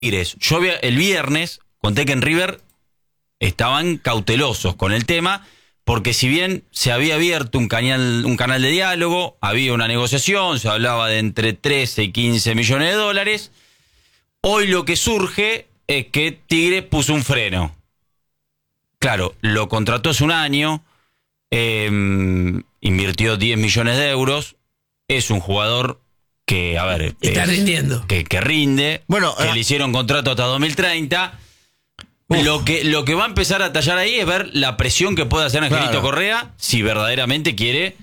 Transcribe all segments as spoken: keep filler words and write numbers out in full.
Tigres. Yo había, el viernes conté que en River estaban cautelosos con el tema, porque si bien se había abierto un canal, un canal de diálogo, había una negociación, se hablaba de entre trece y quince millones de dólares, hoy lo que surge es que Tigres puso un freno. Claro, lo contrató hace un año, eh, invirtió diez millones de euros, es un jugador que, a ver... Está es, rindiendo. Que, que rinde, bueno, que eh, le hicieron contrato hasta dos mil treinta... Lo que, lo que va a empezar a tallar ahí es ver la presión que puede hacer Angelito claro. Correa si verdaderamente quiere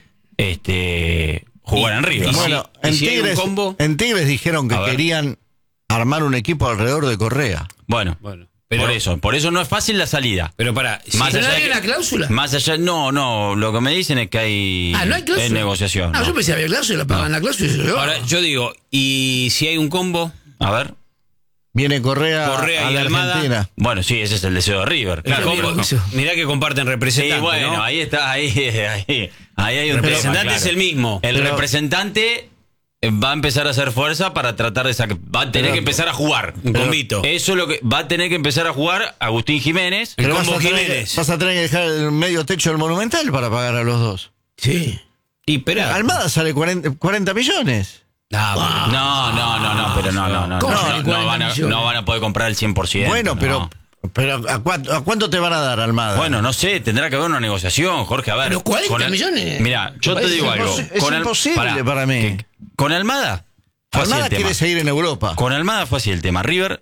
este, jugar y, en River. Y bueno, si, en, y si Tigres, combo? en Tigres dijeron que A ver. querían armar un equipo alrededor de Correa. Bueno, Bueno, pero, por eso, por eso no es fácil la salida. Pero para, Más ¿Pero no allá hay de una que- cláusula? Más allá, no, no, lo que me dicen es que hay, Ah, no hay cláusula. es negociación. Ah, ¿no? yo pensé que había cláusula, pagan la cláusula y se lo ahora llevaban. yo digo, ¿y si hay un combo? A ver, Viene Correa, Correa a y la Almada. Argentina. bueno, sí, ese es el deseo de River. El Claro, Claro, combo- mira, mirá que comparten sí, representantes, bueno, ¿no? ahí está, ahí, ahí, ahí hay un El representante tema, es claro. el mismo. El Pero- representante va a empezar a hacer fuerza para tratar de sacar. Va a tener Pero- que empezar a jugar. Un Pero- combito. Eso es lo que va a tener que empezar a jugar Agustín Jiménez. El Pero combo vas a, tener que, Jiménez. vas a tener que dejar el medio techo del Monumental para pagar a los dos. Sí. Y espera. Almada sale cuarenta, cuarenta millones. Ah, No, no, no, no, pero no, no, no. ¿Cómo No, sale no, cuarenta van a, millones? no van a poder comprar el cien por ciento. Bueno, no. pero, pero ¿a, cuánto, ¿a cuánto te van a dar, Almada? Bueno, no sé, tendrá que haber una negociación, Jorge. A ver. Pero cuarenta con el- millones. Mira, yo te Parece digo algo. imposi- es Con el- imposible pará, para mí. que- Con Almada. Fue así Almada el tema. quiere seguir en Europa. Con Almada fue así el tema. River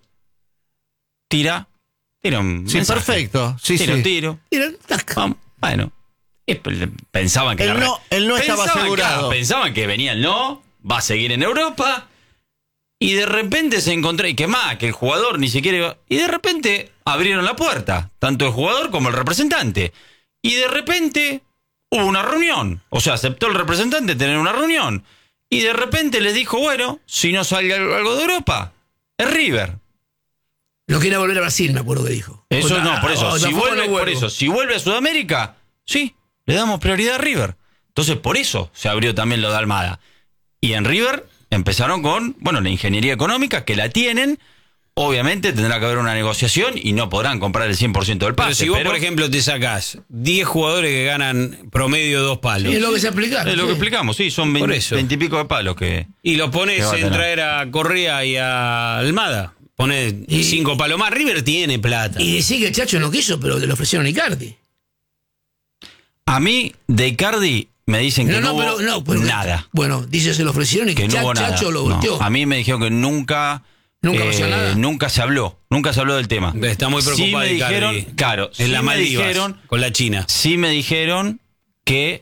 tira. Tira un. Sí, mensaje. perfecto. Sí, tira sí. un tiro. Mira, tac. Vamos, bueno. Es- Pensaban que Él la- no- él no estaba pensaban asegurado. Que, pensaban que venía el no, va a seguir en Europa. Y de repente se encontró, y que más, que el jugador ni siquiera iba- y de repente abrieron la puerta, tanto el jugador como el representante. Y de repente hubo una reunión. O sea, aceptó el representante tener una reunión. Y de repente les dijo, bueno, si no sale algo algo de Europa, es River. No quiere volver a Brasil, me acuerdo que dijo. Eso O- no, por eso, o- si tampoco vuelve, no por vuelvo. eso, si vuelve a Sudamérica, sí, le damos prioridad a River. Entonces, por eso se abrió también lo de Almada. Y en River empezaron con, bueno, la ingeniería económica, que la tienen. Obviamente tendrá que haber una negociación y no podrán comprar el cien por ciento del pase. pero si vos, pero por ejemplo, te sacás diez jugadores que ganan promedio dos palos Sí, es lo que se explicaron. es lo que sí. explicamos, sí, son Por veinte, eso. veinte y pico de palos que... y lo pones Que va a en tener. traer a Correa y a Almada, pones Y- cinco palos más. River tiene plata. Y decir que el Chacho no quiso, pero le ofrecieron a Icardi. A mí, de Icardi, me dicen que No, no, no, hubo pero no. Pero, nada. Bueno, dice se lo ofrecieron y que, Que no Cha- hubo nada. Chacho lo No, volteó. a mí me dijeron que nunca... Nunca pasó nada. Nunca se habló, nunca se habló del tema. Está muy Sí preocupado me Icardi dijeron, claro, en sí las me Maldivas dijeron, con la China. sí me dijeron que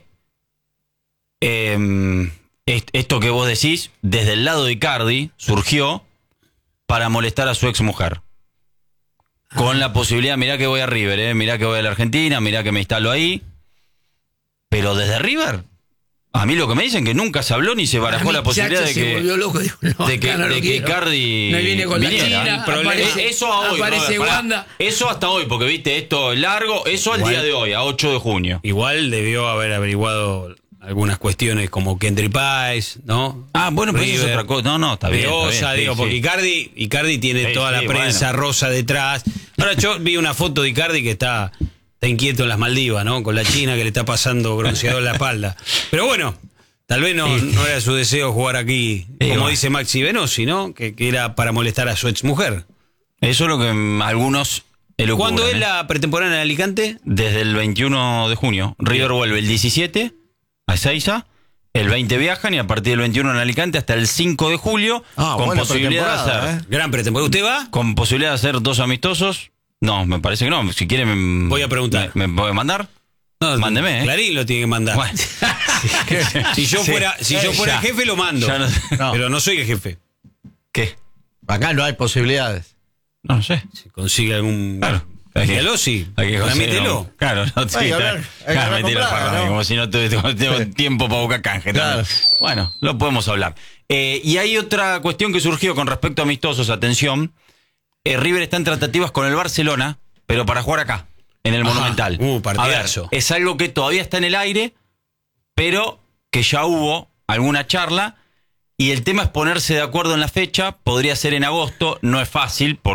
eh, est- esto que vos decís, desde el lado de Icardi, surgió para molestar a su ex mujer. Con la posibilidad, mirá que voy a River, eh, mirá que voy a la Argentina, mirá que me instalo ahí. Pero desde River, a mí lo que me dicen que nunca se habló ni se barajó A mí la posibilidad Chacho de se que... volvió loco, dijo, no, de que, acá no lo de que quiero. Icardi No viene con la viniera. China, El problema- aparece- eso a hoy, aparece no, pará. Wanda. Eso hasta hoy, porque viste, esto es largo, eso al Igual. día de hoy, a ocho de junio. Igual debió haber averiguado algunas cuestiones como Kendry Páez, ¿no? Ah, bueno, pero eso es River. otra cosa. No, no, está bien. está Rosa, bien, digo, sí, porque sí. Icardi, Icardi tiene Sí, toda sí, la prensa bueno. rosa detrás. Ahora yo vi una foto de Icardi que está, está inquieto en las Maldivas, ¿no? Con la China que le está pasando bronceador en la espalda. Pero bueno, tal vez no, no era su deseo jugar aquí, Sí, como bueno. dice Maxi Venosi, ¿no? Que, que era para molestar a su exmujer. Eso es lo que mm, algunos elucubran, ¿Cuándo es ¿eh? la pretemporada en Alicante? Desde el veintiuno de junio. River vuelve el diecisiete a Ezeiza. El veinte viajan y a partir del veintiuno en Alicante hasta el cinco de julio. Ah, con buena posibilidad de pretemporada, hacer. ¿eh? Gran pretemporada. ¿Usted va? Con posibilidad de hacer dos amistosos. No, me parece que no. Si quiere me, Voy a preguntar. ¿Me, me puede mandar? No, Mándeme, ¿eh? Clarín lo tiene que mandar. Bueno. Si yo Sí. fuera, si yo Eh, fuera ya. jefe lo mando. Ya no- No. Pero no soy el jefe. ¿Qué? Acá no hay posibilidades. No, no sé. Si consigue algún. Claro. Hay que- Dígalo, sí. Hay que conseguir, Tramítelo. no. Claro, no, sí, Hay que está- hablar, hay que claro, hablar me tira con la Plaga, parra, ¿no? como si no tuve- tengo, tengo Sí. tiempo para buscar canje. Claro. también. Bueno, lo podemos hablar. Eh, y hay otra cuestión que surgió con respecto a amistosos. Atención, eh, River está en tratativas con el Barcelona, pero para jugar acá, en el Ajá. Monumental. Uh, a ver, partidazo. es algo que todavía está en el aire, pero que ya hubo alguna charla Y el tema es ponerse de acuerdo en la fecha, podría ser en agosto, no es fácil,